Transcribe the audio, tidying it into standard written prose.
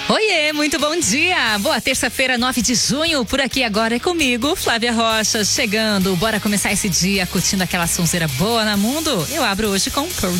Oiê, muito bom dia. Boa terça-feira, 9 de junho. Por aqui agora é comigo, Flávia Rocha, chegando. Bora começar esse dia curtindo aquela sonzeira boa na mundo? Eu abro hoje com Pearl